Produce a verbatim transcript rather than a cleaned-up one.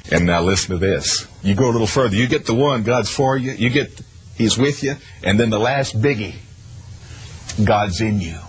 And now listen to this. You go a little further. You get the one, God's for you. You get, He's with you. And then the last biggie, God's in you.